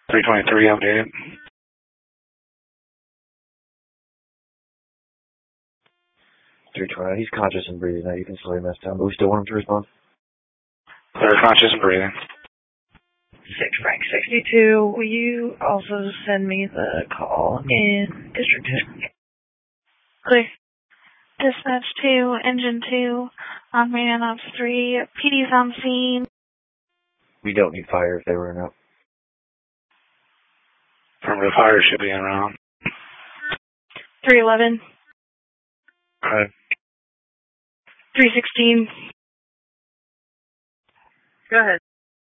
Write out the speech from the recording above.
323 updated. 320. He's conscious and breathing now. You can slow him down, but we still want him to respond. Clear, conscious and breathing. 6 Frank 62. Will you also send me the call in District 2? Clear. Dispatch 2, Engine 2, on man ops 3, PD's on scene. We don't need fire if they were enough. Affirmative, fire should be around. 311. Okay. 316. Go ahead.